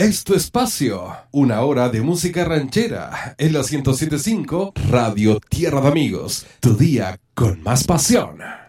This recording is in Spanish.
es tu espacio. Una hora de música ranchera en la 107.5 Radio Tierra de Amigos. Tu día con más pasión.